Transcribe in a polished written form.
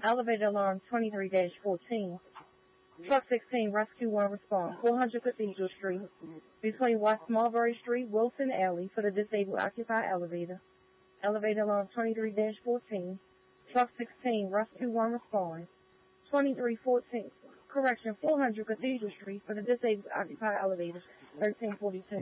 Elevator alarm 23-14. Truck 16, Rescue 1 respond. 400 Cathedral Street, between West Mulberry Street, Wilson Alley, for the disabled occupied elevator. Elevator alarm 23-14. Truck 16, Rescue 1 respond. 2314, 400 Cathedral Street, for the disabled occupied elevator. 1342.